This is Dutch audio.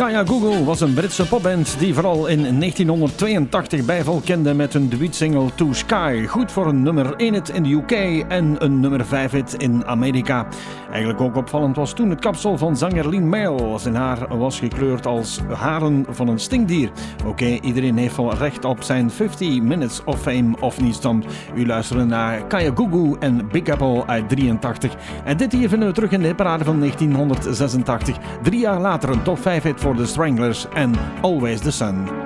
Kaya Google was een Britse popband die vooral in 1982 bijval kende met hun debuutsingle To Sky. Goed voor een nummer 1 hit in de UK en een nummer 5 hit in Amerika. Eigenlijk ook opvallend was toen het kapsel van zanger Lien Mayall. Zijn haar was gekleurd als haren van een stinkdier. Oké, iedereen heeft wel recht op zijn 50 Minutes of Fame of niet dan. U luistert naar Kaya Gugu en Big Apple uit 83. En dit hier vinden we terug in de hitparade van 1986. 3 jaar later een top 5 hit voor The Stranglers en Always the Sun.